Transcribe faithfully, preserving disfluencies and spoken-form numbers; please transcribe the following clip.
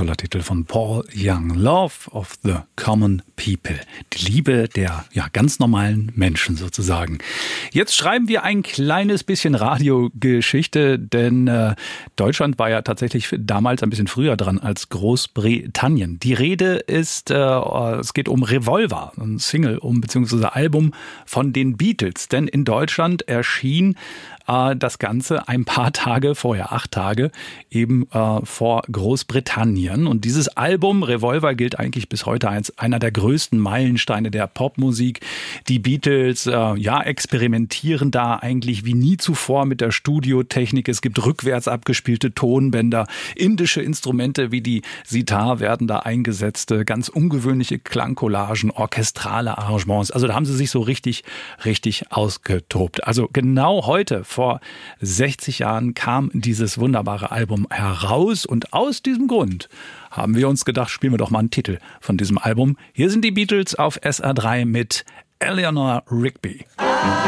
toller Titel von Paul Young. Love of the Common People. Die Liebe der ja, ganz normalen Menschen sozusagen. Jetzt schreiben wir ein kleines bisschen Radiogeschichte, denn äh, Deutschland war ja tatsächlich damals ein bisschen früher dran als Großbritannien. Die Rede ist, äh, es geht um Revolver, ein Single, um beziehungsweise Album von den Beatles. Denn in Deutschland erschien äh, das Ganze ein paar Tage vorher, acht Tage, eben äh, vor Großbritannien. Und dieses Album Revolver gilt eigentlich bis heute als einer der größten Meilensteine der Popmusik. Die Beatles, äh, ja, experimentieren da eigentlich wie nie zuvor mit der Studiotechnik. Es gibt rückwärts abgespielte Tonbänder, indische Instrumente wie die Sitar werden da eingesetzt, ganz ungewöhnliche Klangcollagen, orchestrale Arrangements. Also da haben sie sich so richtig, richtig ausgetobt. Also genau heute, vor sechzig Jahren, kam dieses wunderbare Album heraus und aus diesem Grund haben wir uns gedacht, spielen wir doch mal einen Titel von diesem Album. Hier sind die Beatles auf S R drei mit Eleanor Rigby.